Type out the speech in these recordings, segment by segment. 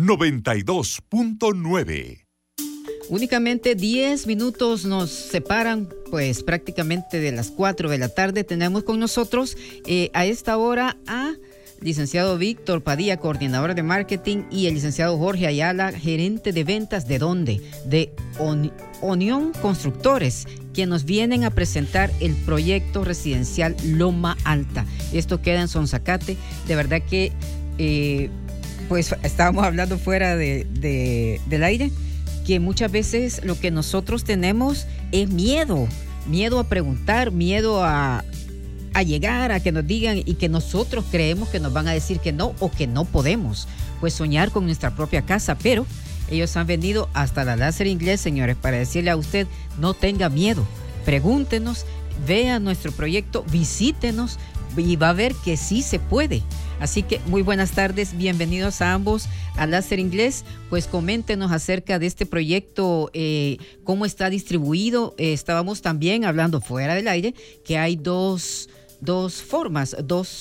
92.9. Únicamente 10 minutos nos separan, pues prácticamente de las 4 de la tarde. Tenemos con nosotros a esta hora a licenciado Víctor Padilla, coordinador de marketing, y el licenciado Jorge Ayala, gerente de ventas. ¿De dónde? De Orión Constructores, que nos vienen a presentar el proyecto residencial Loma Alta. Esto queda en Sonzacate. De verdad que, pues estábamos hablando fuera del aire, que muchas veces lo que nosotros tenemos es miedo a preguntar, miedo a llegar, a que nos digan, y que nosotros creemos que nos van a decir que no o que no podemos, pues soñar con nuestra propia casa. Pero ellos han venido hasta la Láser Inglés, señores, para decirle a usted: no tenga miedo, pregúntenos, vea nuestro proyecto, visítenos y va a ver que sí se puede. Así que muy buenas tardes, bienvenidos a ambos a Láser Inglés. Pues coméntenos acerca de este proyecto, cómo está distribuido. Estábamos también hablando fuera del aire que hay dos formas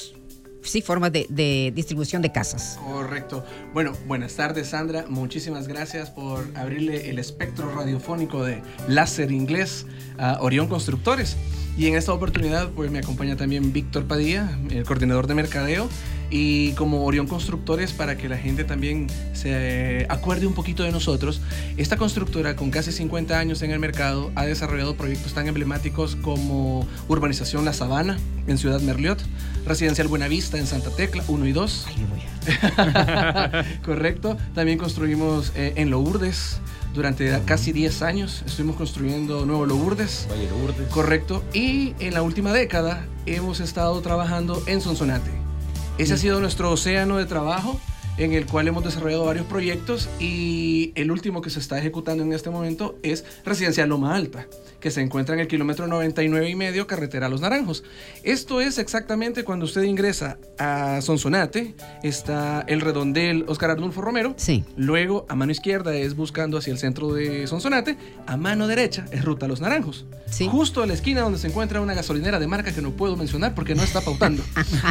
de distribución de casas. Correcto. Bueno, buenas tardes, Sandra. Muchísimas gracias por abrirle el espectro radiofónico de Láser Inglés a Orión Constructores. Y en esta oportunidad pues me acompaña también Víctor Padilla, el coordinador de mercadeo, y como Orión Constructores, para que la gente también se acuerde un poquito de nosotros. Esta constructora, con casi 50 años en el mercado, ha desarrollado proyectos tan emblemáticos como Urbanización La Sabana en Ciudad Merliot, Residencial Buenavista en Santa Tecla 1 y 2. Correcto. También construimos en Lourdes. Durante casi 10 años estuvimos construyendo Nuevo Lourdes. Valle Lourdes. Correcto. Y en la última década hemos estado trabajando en Sonsonate. Ese ha sido nuestro océano de trabajo, en el cual hemos desarrollado varios proyectos, y el último que se está ejecutando en este momento es Residencial Loma Alta, que se encuentra en el kilómetro 99.5, carretera Los Naranjos. Esto es exactamente cuando usted ingresa a Sonsonate, está el redondel Oscar Arnulfo Romero. Sí. Luego, a mano izquierda es buscando hacia el centro de Sonsonate, a mano derecha es ruta Los Naranjos. Sí. Justo a la esquina donde se encuentra una gasolinera de marca que no puedo mencionar porque no está pautando.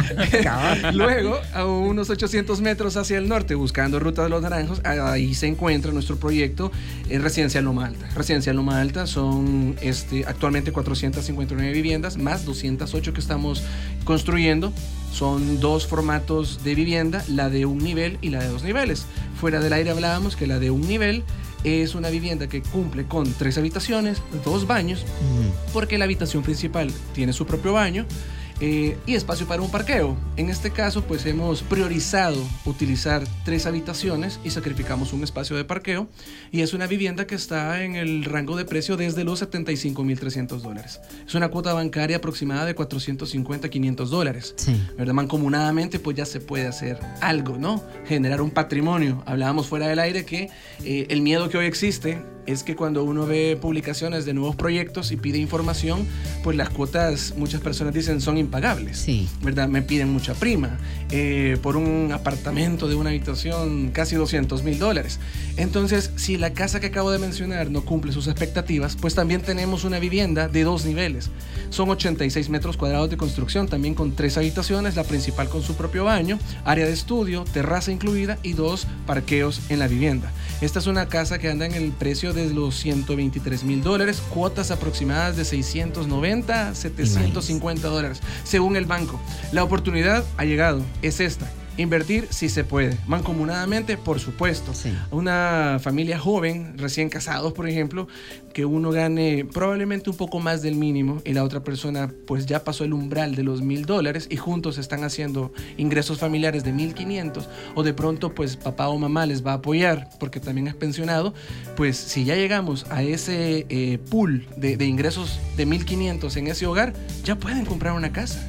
Luego, a unos 800 metros hacia el norte, buscando ruta de Los Naranjos, ahí se encuentra nuestro proyecto Residencial Loma Alta. Residencial Loma Alta son actualmente 459 viviendas, más 208 que estamos construyendo. Son dos formatos de vivienda, la de un nivel y la de 2 niveles. Fuera del aire hablábamos que la de un nivel es una vivienda que cumple con 3 habitaciones, 2 baños, porque la habitación principal tiene su propio baño, y espacio para un parqueo. En este caso, pues hemos priorizado utilizar 3 habitaciones y sacrificamos un espacio de parqueo, y es una vivienda que está en el rango de precio desde los $75,300. Es una cuota bancaria aproximada de $450 a $500. Sí. ¿Verdad? Mancomunadamente, pues ya se puede hacer algo, ¿no? Generar un patrimonio. Hablábamos fuera del aire que el miedo que hoy existe es que cuando uno ve publicaciones de nuevos proyectos y pide información, pues las cuotas, muchas personas dicen, son impagables. Sí. ¿Verdad? Me piden mucha prima por un apartamento de una habitación, casi $200,000. Entonces, si la casa que acabo de mencionar no cumple sus expectativas, pues también tenemos una vivienda de 2 niveles. Son 86 metros cuadrados de construcción, también con 3 habitaciones, la principal con su propio baño, área de estudio, terraza incluida y 2 parqueos en la vivienda. Esta es una casa que anda en el precio de los $123,000, cuotas aproximadas de $690 a $750, según el banco. La oportunidad ha llegado, es esta. Invertir si se puede, mancomunadamente, por supuesto. Sí. Una familia joven, recién casados, por ejemplo, que uno gane probablemente un poco más del mínimo y la otra persona pues ya pasó el umbral de los $1,000 y juntos están haciendo ingresos familiares de $1,500, o de pronto pues papá o mamá les va a apoyar porque también es pensionado. Pues si ya llegamos a ese pool de ingresos de $1,500 en ese hogar, ya pueden comprar una casa.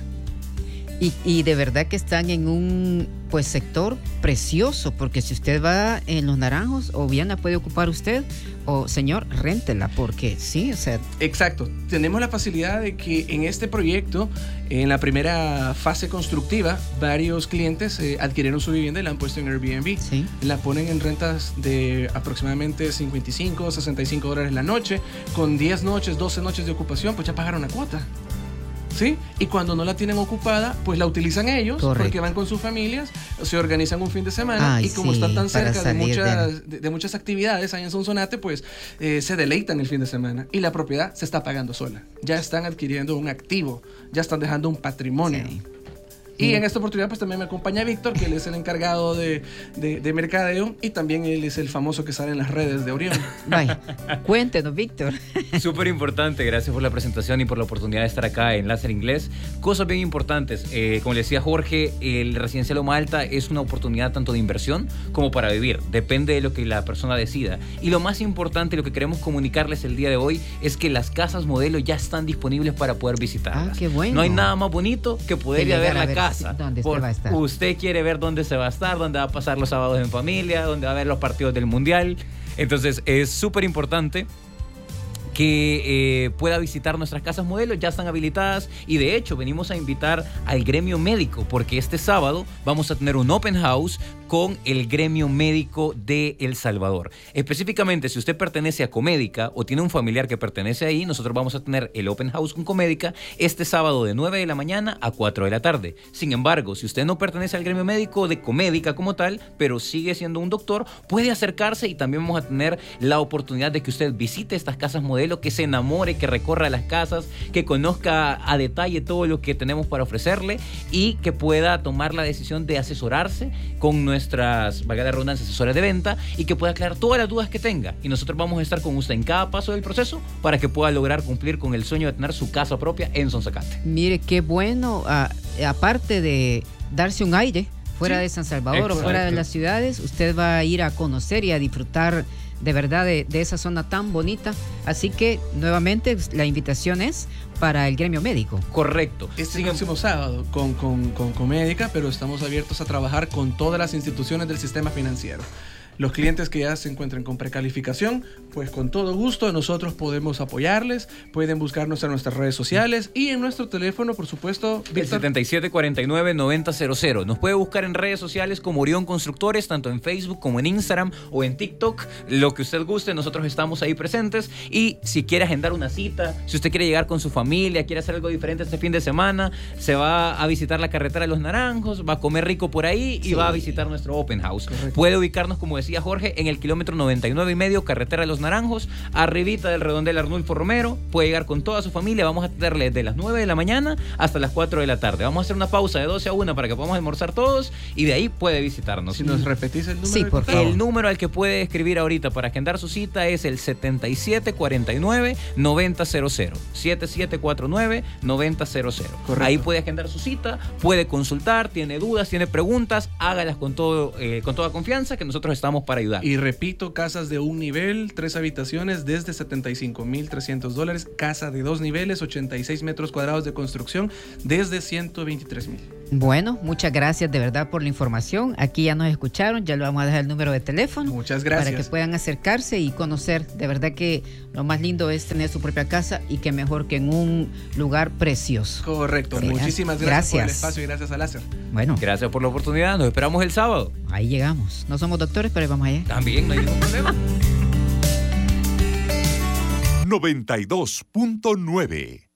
Y de verdad que están en un pues sector precioso, porque si usted va en Los Naranjos, o bien la puede ocupar usted, o señor, réntela, porque sí, o sea... Exacto, tenemos la facilidad de que en este proyecto, en la primera fase constructiva, varios clientes adquirieron su vivienda y la han puesto en Airbnb. Sí. La ponen en rentas de aproximadamente $55, $65 la noche, con 10 noches, 12 noches de ocupación, pues ya pagaron la cuota. ¿sí? Y cuando no la tienen ocupada, pues la utilizan ellos. Correcto. Porque van con sus familias, se organizan un fin de semana. Ay, y como sí, están tan para cerca de salir muchas actividades ahí en Sonsonate, pues se deleitan el fin de semana. Y la propiedad se está pagando sola. Ya están adquiriendo un activo, ya están dejando un patrimonio. Sí. Y en esta oportunidad pues también me acompaña Víctor, que él es el encargado de mercadeo, y también él es el famoso que sale en las redes de Orión. Vaya, cuéntenos, Víctor. Súper importante, gracias por la presentación y por la oportunidad de estar acá en Láser Inglés. Cosas bien importantes, como le decía Jorge, el residencial Loma Alta es una oportunidad tanto de inversión como para vivir, depende de lo que la persona decida. Y lo más importante, lo que queremos comunicarles el día de hoy, es que las casas modelo ya están disponibles para poder visitarlas. Ah, qué bueno. No hay nada más bonito que poder ir a ver la casa. ¿Dónde usted va a estar? Usted quiere ver dónde se va a estar, dónde va a pasar los sábados en familia, dónde va a ver los partidos del Mundial. Entonces es súper importante que pueda visitar nuestras casas modelo, ya están habilitadas, y de hecho venimos a invitar al gremio médico, porque este sábado vamos a tener un open house con el gremio médico de El Salvador. Específicamente, si usted pertenece a Comédica o tiene un familiar que pertenece ahí, nosotros vamos a tener el open house con Comédica este sábado de 9 de la mañana a 4 de la tarde. Sin embargo, si usted no pertenece al gremio médico de Comédica como tal, pero sigue siendo un doctor, puede acercarse, y también vamos a tener la oportunidad de que usted visite estas casas modelo, que se enamore, que recorra las casas, que conozca a detalle todo lo que tenemos para ofrecerle, y que pueda tomar la decisión de asesorarse con nuestras, valga la redundancia, asesores de venta, y que pueda aclarar todas las dudas que tenga. Y nosotros vamos a estar con usted en cada paso del proceso para que pueda lograr cumplir con el sueño de tener su casa propia en Sonsacate. Mire, qué bueno, aparte de darse un aire fuera de San Salvador o fuera de las ciudades, usted va a ir a conocer y a disfrutar de verdad de esa zona tan bonita. Así que nuevamente la invitación es para el gremio médico. Correcto. Este próximo sábado con Comédica, pero estamos abiertos a trabajar con todas las instituciones del sistema financiero. Los clientes que ya se encuentren con precalificación, pues con todo gusto nosotros podemos apoyarles. Pueden buscarnos en nuestras redes sociales y en nuestro teléfono, por supuesto, Víctor. El 7749-9000. Nos puede buscar en redes sociales como Orión Constructores, tanto en Facebook como en Instagram o en TikTok. Lo que usted guste, nosotros estamos ahí presentes. Y si quiere agendar una cita, si usted quiere llegar con su familia, quiere hacer algo diferente este fin de semana, se va a visitar la carretera de los Naranjos, va a comer rico por ahí y va a visitar nuestro open house. Correcto. Puede ubicarnos, como decía Jorge, en el kilómetro 99.5, carretera de los Naranjos, arribita del redondel Arnulfo Romero. Puede llegar con toda su familia. Vamos a tenerle de las 9 de la mañana hasta las 4 de la tarde. Vamos a hacer una pausa de 12 a 1 para que podamos almorzar todos, y de ahí puede visitarnos. Si nos repetís el número. Sí, por favor. El número al que puede escribir ahorita para agendar su cita es el 7749-9000. 7749-9000. Correcto. Ahí puede agendar su cita, puede consultar, tiene dudas, tiene preguntas, hágalas con toda confianza, que nosotros estamos para ayudar. Y repito, casas de un nivel, 3 habitaciones, desde $75,300. Casa de 2 niveles, 86 metros cuadrados de construcción, desde $123,000. Bueno, muchas gracias de verdad por la información. Aquí ya nos escucharon, ya le vamos a dejar el número de teléfono. Muchas gracias. Para que puedan acercarse y conocer. De verdad que lo más lindo es tener su propia casa, y que mejor que en un lugar precioso. Correcto. Sí, Muchísimas gracias por el espacio y gracias a Láser. Bueno, Gracias por la oportunidad. Nos esperamos el sábado. ahí llegamos. No somos doctores, pero vamos allá. También no hay ningún problema. 92.9